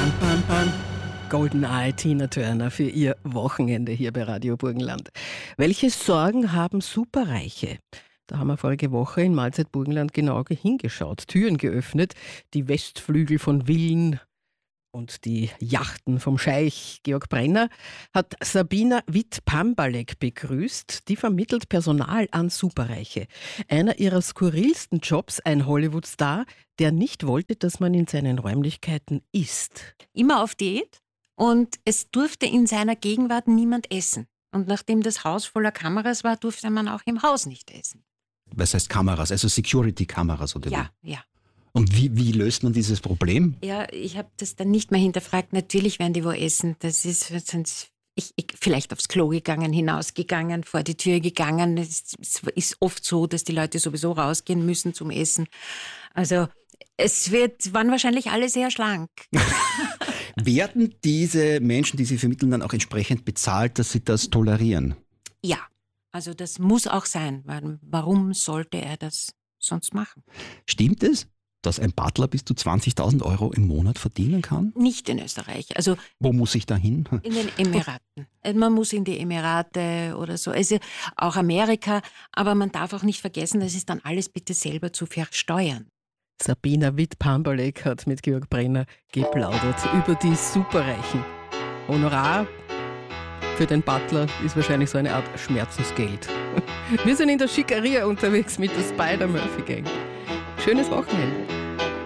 Bam, bam, bam. GoldenEye, Tina Turner für ihr Wochenende hier bei Radio Burgenland. Welche Sorgen haben Superreiche? Da haben wir vorige Woche in Mahlzeit Burgenland genau hingeschaut, Türen geöffnet, die Westflügel von Villen und die Yachten vom Scheich. Georg Brenner hat Sabina Witt-Pambalek begrüßt. Die vermittelt Personal an Superreiche. Einer ihrer skurrilsten Jobs, ein Hollywood-Star, der nicht wollte, dass man in seinen Räumlichkeiten isst. Immer auf Diät und es durfte in seiner Gegenwart niemand essen. Und nachdem das Haus voller Kameras war, durfte man auch im Haus nicht essen. Was heißt Kameras? Also Security-Kameras oder Ja, wie? ja. Und wie löst man dieses Problem? Ja, ich habe das dann nicht mehr hinterfragt. Natürlich werden die wo essen. Das ist ich vielleicht aufs Klo gegangen, hinausgegangen, vor die Tür gegangen. Es ist oft so, dass die Leute sowieso rausgehen müssen zum Essen. Also waren wahrscheinlich alle sehr schlank. Werden diese Menschen, die Sie vermitteln, dann auch entsprechend bezahlt, dass sie das tolerieren? Ja, also das muss auch sein. Weil warum sollte er das sonst machen? Stimmt es, dass ein Butler bis zu 20.000 € im Monat verdienen kann? Nicht in Österreich. Also Wo muss ich da hin? in den Emiraten. Man muss in die Emirate oder so. Also auch Amerika. Aber man darf auch nicht vergessen, das ist dann alles bitte selber zu versteuern. Sabina Witt-Pambalek hat mit Georg Brenner geplaudert über die Superreichen. Honorar für den Butler ist wahrscheinlich so eine Art Schmerzensgeld. Wir sind in der Schickeria unterwegs mit der Spider-Murphy Gang. Schönes Wochenende.